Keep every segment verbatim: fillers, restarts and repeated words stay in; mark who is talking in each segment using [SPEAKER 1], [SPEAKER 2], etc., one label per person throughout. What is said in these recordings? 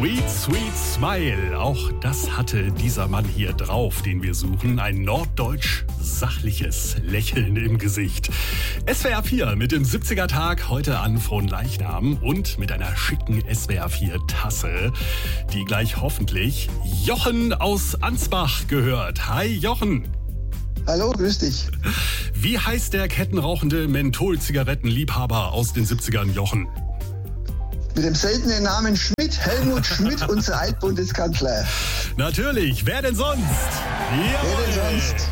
[SPEAKER 1] Sweet, sweet smile. Auch das hatte dieser Mann hier drauf, den wir suchen. Ein norddeutsch sachliches Lächeln im Gesicht. S W R vier mit dem siebziger-Tag heute an Fronleichnam und mit einer schicken S W R vier Tasse, die gleich hoffentlich Jochen aus Ansbach gehört. Hi Jochen.
[SPEAKER 2] Hallo, grüß dich.
[SPEAKER 1] Wie heißt der kettenrauchende Menthol-Zigarettenliebhaber aus den siebzigern, Jochen?
[SPEAKER 2] Mit dem seltenen Namen Schmidt, Helmut Schmidt, unser Altbundeskanzler.
[SPEAKER 1] Natürlich, wer denn sonst?
[SPEAKER 2] Wer denn sonst?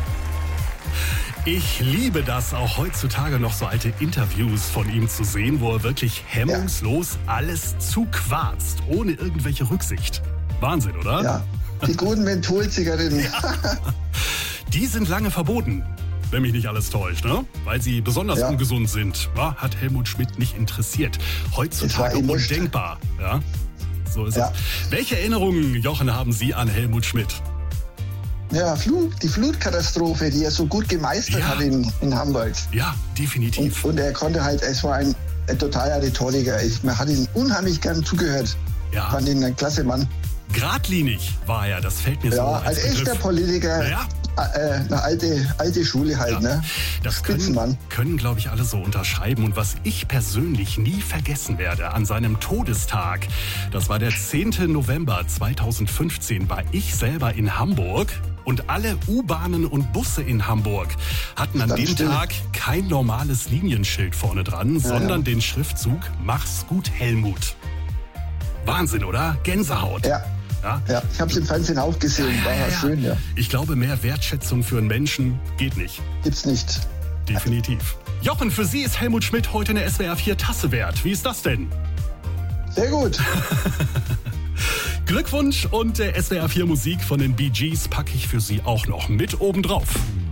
[SPEAKER 1] Ich liebe das, auch heutzutage noch so alte Interviews von ihm zu sehen, wo er wirklich hemmungslos ja. alles zuquarzt, ohne irgendwelche Rücksicht. Wahnsinn, oder?
[SPEAKER 2] Ja, die guten Mentholzigaretten.
[SPEAKER 1] Ja. Die sind lange verboten, wenn mich nicht alles täuscht, ne? Weil sie besonders ja. ungesund sind. Ja, hat Helmut Schmidt nicht interessiert. Heutzutage undenkbar. Ja, so ist ja. es. Welche Erinnerungen, Jochen, haben Sie an Helmut Schmidt?
[SPEAKER 2] Ja, Flut, die Flutkatastrophe, die er so gut gemeistert
[SPEAKER 1] ja.
[SPEAKER 2] hat in, in Hamburg.
[SPEAKER 1] Ja, definitiv.
[SPEAKER 2] Und, und er konnte halt, es war ein, ein totaler Rhetoriker. Ich, man hat ihn unheimlich gern zugehört.
[SPEAKER 1] Ja.
[SPEAKER 2] Fand ihn ein klasse Mann.
[SPEAKER 1] Geradlinig war er, das fällt mir
[SPEAKER 2] ja,
[SPEAKER 1] so als
[SPEAKER 2] ein echter Politiker.
[SPEAKER 1] Ja.
[SPEAKER 2] Äh, eine alte, alte Schule halt, ja, ne?
[SPEAKER 1] Das können, können glaube ich, alle so unterschreiben. Und was ich persönlich nie vergessen werde, an seinem Todestag, das war der zehnten November zweitausendfünfzehn, war ich selber in Hamburg. Und alle U-Bahnen und Busse in Hamburg hatten an dem
[SPEAKER 2] still.
[SPEAKER 1] Tag kein normales Linienschild vorne dran, ja, sondern ja. den Schriftzug "Mach's gut, Helmut". Wahnsinn, oder? Gänsehaut.
[SPEAKER 2] Ja.
[SPEAKER 1] Ja,
[SPEAKER 2] ja, ich habe es im Fernsehen auch gesehen, war ja, ja. schön, ja.
[SPEAKER 1] Ich glaube, mehr Wertschätzung für einen Menschen geht nicht.
[SPEAKER 2] Gibt's nicht.
[SPEAKER 1] Definitiv. Jochen, für Sie ist Helmut Schmidt heute eine S W R vier Tasse wert. Wie ist das denn?
[SPEAKER 2] Sehr gut.
[SPEAKER 1] Glückwunsch und der S W R vier Musik von den Bee Gees packe ich für Sie auch noch mit oben drauf.